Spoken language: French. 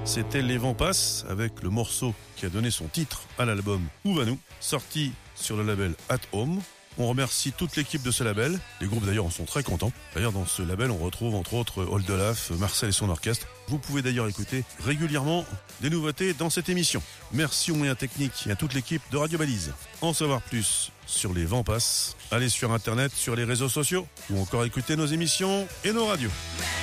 C'était Les Vents Passent avec le morceau qui a donné son titre à l'album Où va-nous, sorti sur le label At Home. On remercie toute l'équipe de ce label. Les groupes d'ailleurs en sont très contents. D'ailleurs dans ce label on retrouve entre autres Old Olaf, Marcel et son orchestre. Vous pouvez d'ailleurs écouter régulièrement des nouveautés dans cette émission. Merci aux moyens techniques et à toute l'équipe de Radio Balise. En savoir plus sur Les Vents Passent, allez sur internet, sur les réseaux sociaux ou encore écouter nos émissions et nos radios.